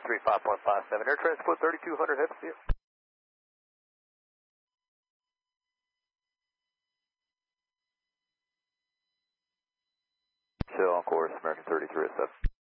5.57, air transport 3200, head to see you. Still on course, American 3307.